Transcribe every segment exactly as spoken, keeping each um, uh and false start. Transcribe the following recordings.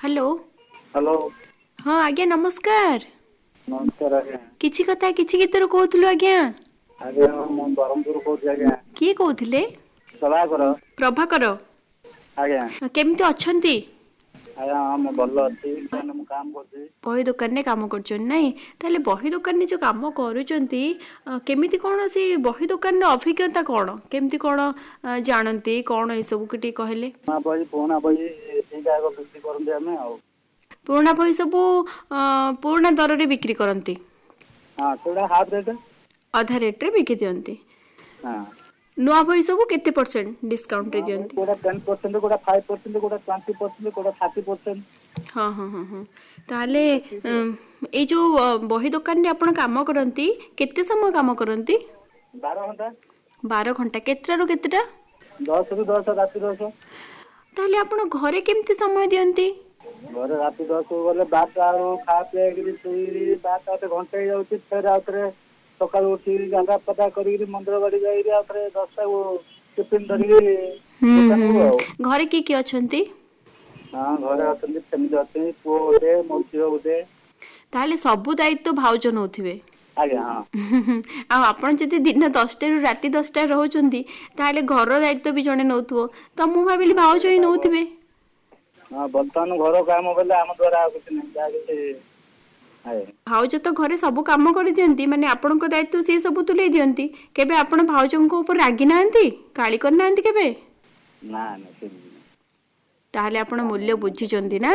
Hello hello हाँ आज्ञा नमस्कार नमस्कार आज्ञा किछि कथा किछि गीतर कहूथलु आज्ञा आज्ञा मु बरमपुर कहूँ आज्ञा किए कहूथिले प्रभाकर प्रभाकर आज्ञा केमती अछंती आज्ञा हम भल अछि काने मु काम करछि बही दुकान रे काम करछन नाही ताले बही दुकान रे जो काम करूचंती केमिति कोन से बही दुकान रे अभिज्ञता कोन केमिति कोन जानंती कोन ए सब किटी कहले ना बही पुराना बही ठीक आगो बिक्री करंदे हमें आ पुराना बही सब पुराना दर रे बिक्री करंती हां थोड़ा हाफ रेट आधा रेट रे बिकि दियंती हां नुआ बही सब केते परसेंट डिस्काउंट रे दियंती कोडा टेन परसेंट कोडा फाइव परसेंट कोडा ट्वेंटी परसेंट कोडा थर्टी परसेंट हां हां हां हां ताले ए जो बही दुकान रे आपण काम करंती केते समय काम करंती बारह घंटा बारह घंटा केतरा रो केतेटा दस रु दस राति दस ताले आपण घरे केमती समय दियंती घरे राति दस गले बारटा रो खा पे गिरी सुई बारटा ते घंटा ही जाउची फेर आउतरे सकाळ उठी गाधा पता करी मंदिर बाड़ी जाई आउतरे दसटा वो टिफिन धरी दुकान हो घरे की की अछंती हां घरे अछंती फैमिली अछंती पो ओते मोछियो ओते ताले सब दायित्व भाउज नउथिबे आज्ञा हां आ आपण जति दिन दसटा रु राति दसटा रहउचंती ताले घर दायित्व भी जणे नउथबो त मु भाबिली भाउज ही नउथिबे हां बर्तमान घर काम बेले हम द्वारा कुछ नहीं जा के भाउज तो घरे सब काम कर दियंती माने आपन को दायित्व से सब तुले दियंती केबे आपण भाउजन को ऊपर रागी नांती काली कर नांती केबे ना ना ताहले आपण मूल्य बुझी चंदी ना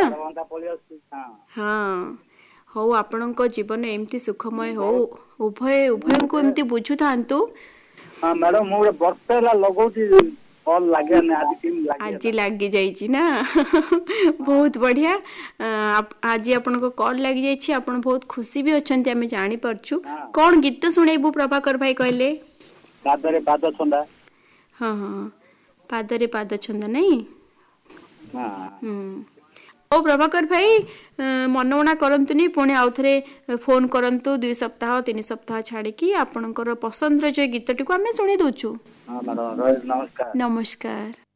हां हो आपण को जीवन एमती सुखमय हो उभय उभय को एमती बुझु थांतु हां मैडम मोर बर्तला लगौती कॉल लागे ने आज टीम लागे आज लागी जाईची ना बहुत बढ़िया आज आपन को कॉल लागी जाईची आपन बहुत खुशी भी अछंती हमें जानि परछु कोन गीत सुनेबू प्रभाकर भाई कहले पादरे पाद छंदा हां हां पादरे पाद छंदा नहीं हां हम ओ प्रभाकर भाई मनोना करंतुनी पुणे आउथरे फोन करंतु दुई सप्ताह तीन सप्ताह छाड़ी की आपनकर पसंद रे जो गीतटी को हमें सुनी दोछु हां मैडम नमस्कार नमस्कार।